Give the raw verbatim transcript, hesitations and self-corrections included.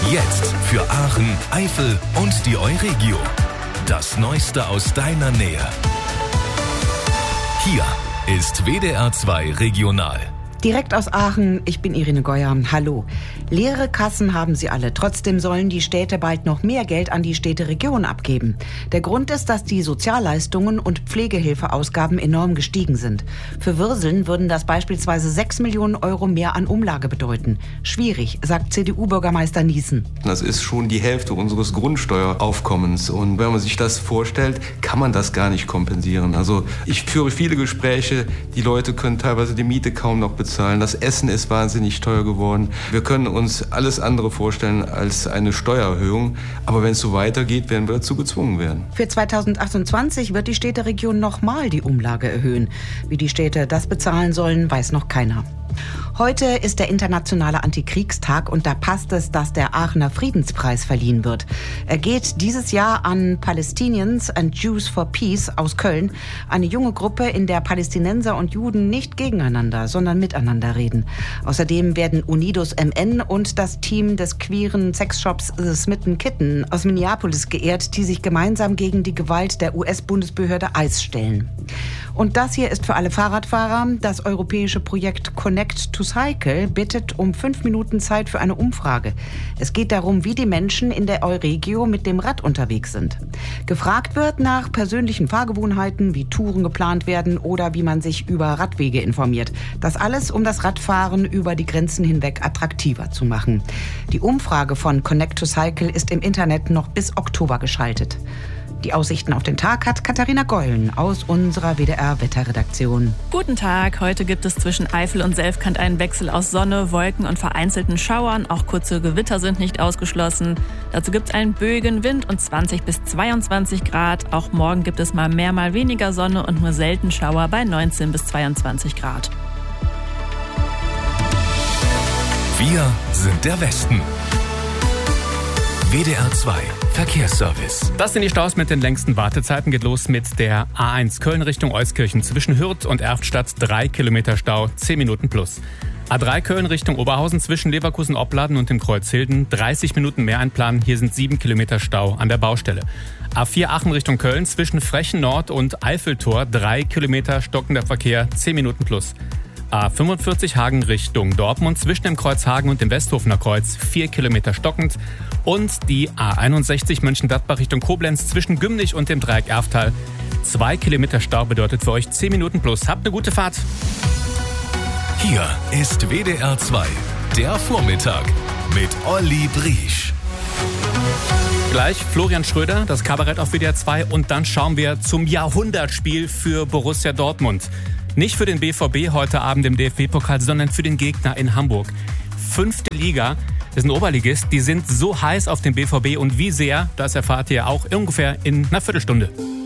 Jetzt für Aachen, Eifel und die Euregio. Das Neueste aus deiner Nähe. Hier ist W D R zwei Regional. Direkt aus Aachen, ich bin Irene Geuer. Hallo. Leere Kassen haben sie alle. Trotzdem sollen die Städte bald noch mehr Geld an die Städteregion abgeben. Der Grund ist, dass die Sozialleistungen und Pflegehilfeausgaben enorm gestiegen sind. Für Würseln würden das beispielsweise sechs Millionen Euro mehr an Umlage bedeuten. Schwierig, sagt C D U-Bürgermeister Niesen. Das ist schon die Hälfte unseres Grundsteueraufkommens. Und wenn man sich das vorstellt, kann man das gar nicht kompensieren. Also ich führe viele Gespräche. Die Leute können teilweise die Miete kaum noch bezahlen. Das Essen ist wahnsinnig teuer geworden. Wir können uns alles andere vorstellen als eine Steuererhöhung. Aber wenn es so weitergeht, werden wir dazu gezwungen werden. Für zweitausendachtundzwanzig wird die Städteregion nochmal die Umlage erhöhen. Wie die Städte das bezahlen sollen, weiß noch keiner. Heute ist der internationale Antikriegstag und da passt es, dass der Aachener Friedenspreis verliehen wird. Er geht dieses Jahr an Palestinians and Jews for Peace aus Köln, eine junge Gruppe, in der Palästinenser und Juden nicht gegeneinander, sondern miteinander reden. Außerdem werden Unidos M N und das Team des queeren Sexshops The Smitten Kitten aus Minneapolis geehrt, die sich gemeinsam gegen die Gewalt der U S-Bundesbehörde ICE stellen. Und das hier ist für alle Fahrradfahrer. Das europäische Projekt Connect to Cycle bittet um fünf Minuten Zeit für eine Umfrage. Es geht darum, wie die Menschen in der Euregio mit dem Rad unterwegs sind. Gefragt wird nach persönlichen Fahrgewohnheiten, wie Touren geplant werden oder wie man sich über Radwege informiert. Das alles, um das Radfahren über die Grenzen hinweg attraktiver zu machen. Die Umfrage von Connect to Cycle ist im Internet noch bis Oktober geschaltet. Die Aussichten auf den Tag hat Katharina Geulen aus unserer W D R-Wetterredaktion. Guten Tag. Heute gibt es zwischen Eifel und Selfkant einen Wechsel aus Sonne, Wolken und vereinzelten Schauern. Auch kurze Gewitter sind nicht ausgeschlossen. Dazu gibt es einen böigen Wind und zwanzig bis zweiundzwanzig Grad. Auch morgen gibt es mal mehr, mal weniger Sonne und nur selten Schauer bei neunzehn bis zweiundzwanzig Grad. Wir sind der Westen. W D R zwei Verkehrsservice. Das sind die Staus mit den längsten Wartezeiten. Geht los mit der A eins Köln Richtung Euskirchen. Zwischen Hürth und Erftstadt drei Kilometer Stau, zehn Minuten plus. A drei Köln Richtung Oberhausen zwischen Leverkusen-Opladen und dem Kreuz Hilden. dreißig Minuten mehr einplanen. Hier sind sieben Kilometer Stau an der Baustelle. A vier Aachen Richtung Köln zwischen Frechen Nord und Eiffeltor. drei Kilometer stockender Verkehr, zehn Minuten plus. A fünfundvierzig Hagen Richtung Dortmund zwischen dem Kreuz Hagen und dem Westhofener Kreuz vier Kilometer stockend. Und die A einundsechzig Mönchengladbach Richtung Koblenz zwischen Gümnich und dem Dreieck Erftal. zwei Kilometer Stau bedeutet für euch zehn Minuten plus. Habt eine gute Fahrt. Hier ist W D R zwei, der Vormittag mit Olli Briesch. Gleich Florian Schröder, das Kabarett auf W D R zwei und dann schauen wir zum Jahrhundertspiel für Borussia Dortmund. Nicht für den B V B heute Abend im D F B-Pokal, sondern für den Gegner in Hamburg. Fünfte Liga, das ist ein Oberligist, die sind so heiß auf den B V B und wie sehr, das erfahrt ihr auch ungefähr in einer Viertelstunde.